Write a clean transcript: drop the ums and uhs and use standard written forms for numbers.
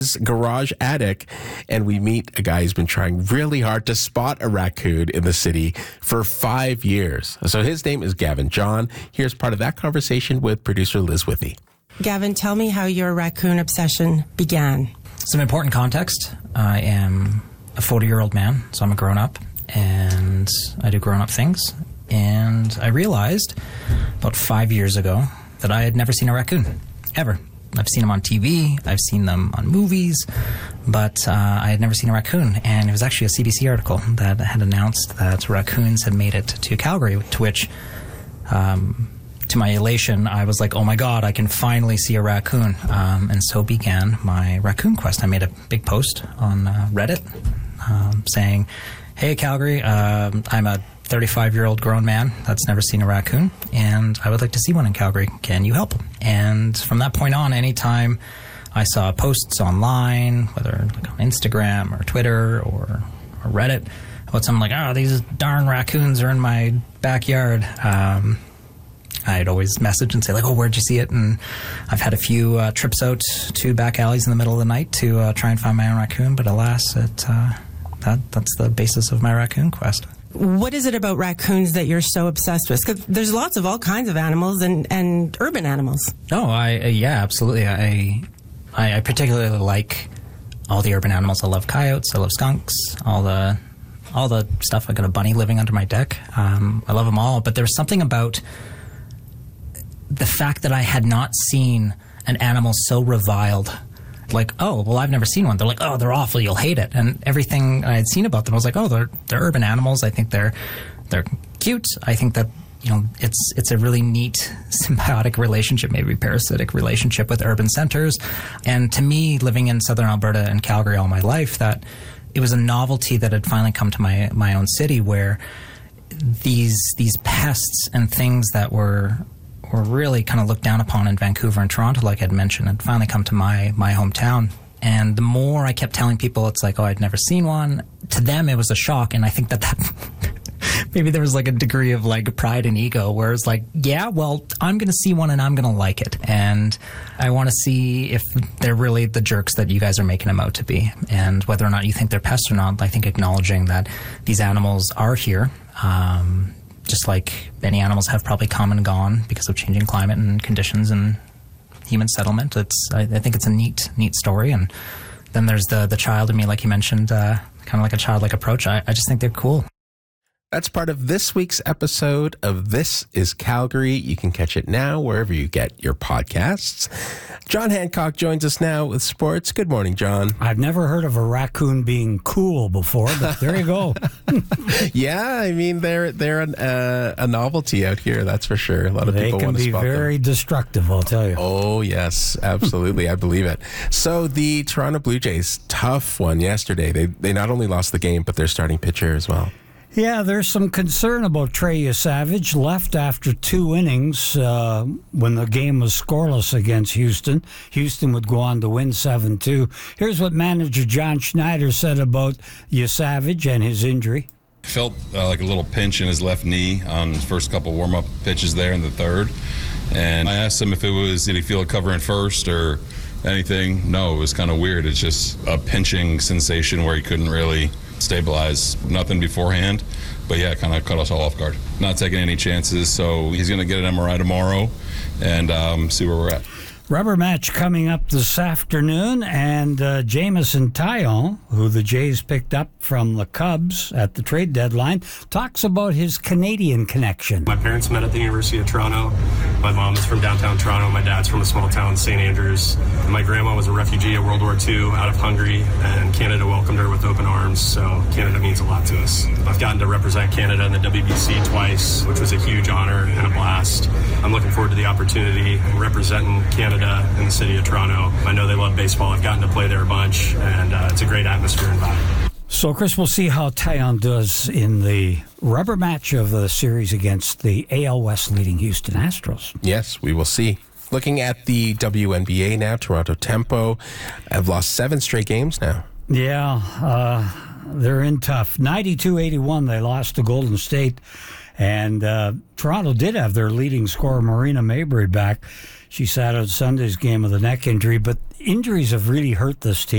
garage attic, and we meet a guy who's been trying really hard to spot a raccoon in the city for 5 years. So his name is Gavin John. Here's part of that conversation with producer Liz Withy. Gavin, tell me how your raccoon obsession began. Some important context. I am a 40-year-old man, so I'm a grown-up, and I do grown-up things. And I realized about 5 years ago that I had never seen a raccoon, ever. I've seen them on TV, I've seen them on movies, but I had never seen a raccoon. And it was actually a CBC article that had announced that raccoons had made it to Calgary, to which, to my elation, I was like, oh my God, I can finally see a raccoon. And so began my raccoon quest. I made a big post on Reddit saying, hey, Calgary, I'm a 35-year-old grown man that's never seen a raccoon, and I would like to see one in Calgary. Can you help? And from that point on, anytime I saw posts online, whether like on Instagram or Twitter or Reddit, about something like, oh, these darn raccoons are in my backyard, I'd always message and say, like, oh, where'd you see it? And I've had a few trips out to back alleys in the middle of the night to try and find my own raccoon, but alas, that's the basis of my raccoon quest. What is it about raccoons that you're so obsessed with? Because there's lots of all kinds of animals and urban animals. Oh, yeah, absolutely. I particularly like all the urban animals. I love coyotes. I love skunks. All the stuff. I got a bunny living under my deck. I love them all. But there's something about the fact that I had not seen an animal so reviled. Like, oh, well, I've never seen one. They're like, oh, they're awful, you'll hate it. And everything I had seen about them, I was like, oh, they're urban animals. I think they're cute. I think that, it's a really neat symbiotic relationship, maybe parasitic relationship with urban centers. And to me, living in southern Alberta and Calgary all my life, that it was a novelty that had finally come to my own city, where these pests and things that were really kind of looked down upon in Vancouver and Toronto, like I'd mentioned, had finally come to my hometown. And the more I kept telling people, it's like, oh, I'd never seen one, to them it was a shock. And I think that maybe there was like a degree of like pride and ego, where it's like, yeah, well, I'm going to see one and I'm going to like it. And I want to see if they're really the jerks that you guys are making them out to be. And whether or not you think they're pests or not, I think acknowledging that these animals are here, just like many animals have probably come and gone because of changing climate and conditions and human settlement. I think it's a neat story. And then there's the child in me, like you mentioned, kind of like a childlike approach. I just think they're cool. That's part of this week's episode of This is Calgary. You can catch it now wherever you get your podcasts. John Hancock joins us now with sports. Good morning, John. I've never heard of a raccoon being cool before, but there you go. Yeah, I mean, they're a novelty out here, that's for sure. A lot of people want to spot them. They can be very destructive, I'll tell you. Oh, yes, absolutely. I believe it. So the Toronto Blue Jays, tough one yesterday. They not only lost the game, but their starting pitcher as well. Yeah, there's some concern about Trey Yesavage, left after 2 innings when the game was scoreless against Houston. Houston would go on to win 7-2. Here's what manager John Schneider said about Yesavage and his injury. Felt like a little pinch in his left knee on his first couple warm-up pitches there in the third. And I asked him if it was, did he feel it covering first or anything? No, it was kind of weird. It's just a pinching sensation where he couldn't really stabilize, nothing beforehand, but yeah, kind of caught us all off guard. Not taking any chances, so he's going to get an MRI tomorrow and see where we're at. Rubber match coming up this afternoon, and Jameson Taillon, who the Jays picked up from the Cubs at the trade deadline, talks about his Canadian connection. My parents met at the University of Toronto. My mom is from downtown Toronto. My dad's from a small town, St. Andrews. My grandma was a refugee of World War II out of Hungary, and Canada welcomed her with open arms, so Canada means a lot to us. I've gotten to represent Canada in the WBC twice, which was a huge honor and a blast. I'm looking forward to the opportunity representing Canada in the city of Toronto. I know they love baseball. I've gotten to play there a bunch, and it's a great atmosphere and vibe. So, Chris, we'll see how Taillon does in the rubber match of the series against the AL West leading Houston Astros. Yes, we will see. Looking at the WNBA now, Toronto Tempo have lost 7 straight games now. Yeah, they're in tough. 92-81, they lost to Golden State. And Toronto did have their leading scorer, Marina Mabrey, back. She sat out Sunday's game with a neck injury, but injuries have really hurt this team.